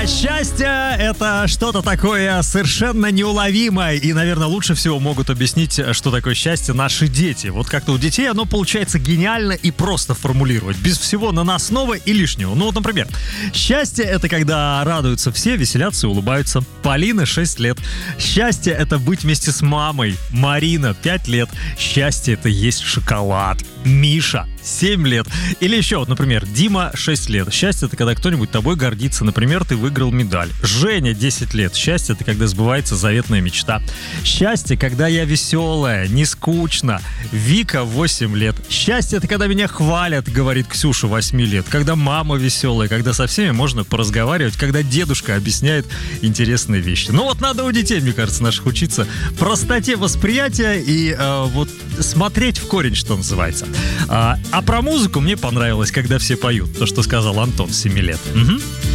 Счастье — это что-то такое совершенно неуловимое. И, наверное, лучше всего могут объяснить, что такое счастье, наши дети. Вот как-то у детей оно получается гениально и просто формулировать. Без всего наносного и лишнего. Ну вот, например, счастье — это когда радуются все, веселятся и улыбаются. Полина, 6 лет. Счастье — это быть вместе с мамой. Марина, 5 лет. Счастье — это есть шоколад. Миша, 7 лет. Или еще, вот, например, Дима, 6 лет. Счастье — это когда кто-нибудь тобой гордится. Например, ты выиграл медаль. Женя, 10 лет. Счастье — это когда сбывается заветная мечта. Счастье — когда я веселая, не скучно. Вика, 8 лет. Счастье — это когда меня хвалят, говорит Ксюша, 8 лет. Когда мама веселая, когда со всеми можно поразговаривать, когда дедушка объясняет интересные вещи. Ну вот надо у детей, мне кажется, наших учиться простоте восприятия и вот смотреть в корень, что называется. А про музыку мне понравилось, когда все поют. То, что сказал Антон, 7 лет. Угу.